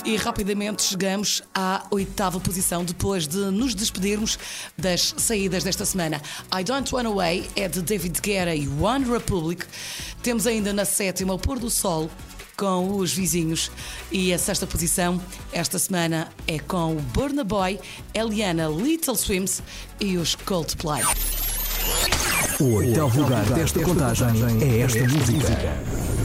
E rapidamente chegamos à 8ª posição depois de nos despedirmos das saídas desta semana. I Don't Run Away é de David Guetta e One Republic. Temos ainda na 7ª o Pôr do Sol com os Vizinhos. E a 6ª posição esta semana é com o Burna Boy, Eliana, Little Swims e os Coldplay. O 8º lugar desta contagem é esta música.